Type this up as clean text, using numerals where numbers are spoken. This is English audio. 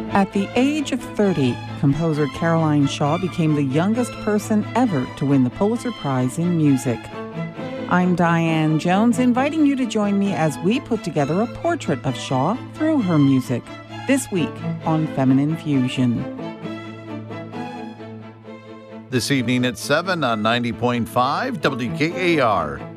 At the age of 30, composer Caroline Shaw became the youngest person ever to win the Pulitzer Prize in music. I'm Diane Jones, inviting you to join me as we put together a portrait of Shaw through her music. This week on Feminine Fusion. This evening at 7 on 90.5 WKAR.